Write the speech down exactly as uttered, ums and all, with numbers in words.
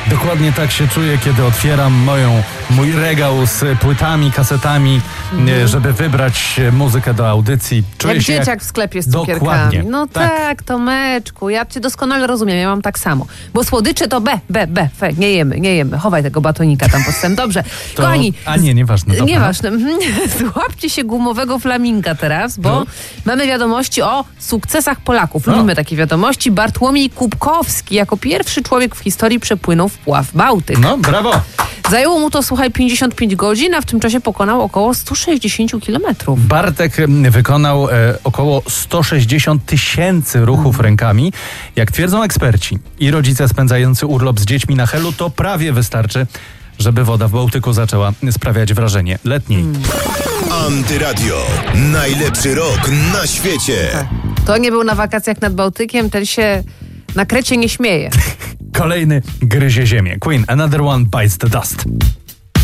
Dokładnie tak się czuję, kiedy otwieram moją, mój regał z płytami, kasetami, mm. żeby wybrać muzykę do audycji. Czuję jak się dzieciak jak... w sklepie z cukierkami. Dokładnie. No tak. tak, Tomeczku, ja cię doskonale rozumiem, ja mam tak samo. Bo słodycze to B, B, B, fe, nie jemy, nie jemy. Chowaj tego batonika tam postem. Dobrze. To... Kochani. A nie, nieważne. Dobra. Nieważne. Złapcie się gumowego flaminga teraz, bo no. mamy wiadomości o sukcesach Polaków. Lubimy no. takie wiadomości. Bartłomiej Kubkowski jako pierwszy człowiek w historii przepłynął wpław Bałtyk. No, brawo. Zajęło mu to, słuchaj, pięćdziesiąt pięć godzin, a w tym czasie pokonał około sto sześćdziesiąt kilometrów. Bartek wykonał e, około sto sześćdziesiąt tysięcy ruchów rękami. Jak twierdzą eksperci i rodzice spędzający urlop z dziećmi na Helu, to prawie wystarczy, żeby woda w Bałtyku zaczęła sprawiać wrażenie letniej. Hmm. Antyradio. Najlepszy rok na świecie. To nie był na wakacjach nad Bałtykiem, ten się na Krecie nie śmieje. Kolejny gryzie ziemię. Queen, Another One Bites the Dust.